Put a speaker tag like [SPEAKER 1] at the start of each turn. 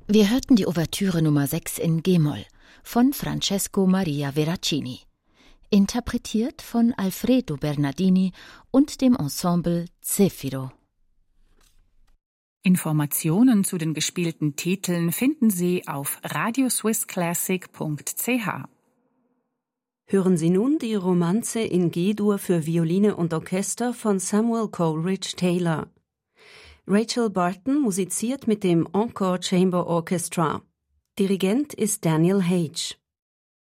[SPEAKER 1] Wir hörten die Ouvertüre Nummer 6 in G-Moll von Francesco Maria Veracini, interpretiert von Alfredo Bernardini und dem Ensemble Zefiro.
[SPEAKER 2] Informationen zu den gespielten Titeln finden Sie auf radioswissclassic.ch.
[SPEAKER 3] Hören Sie nun die Romanze in G-Dur für Violine und Orchester von Samuel Coleridge Taylor. Rachel Barton musiziert mit dem Encore Chamber Orchestra. Dirigent ist Daniel Hage.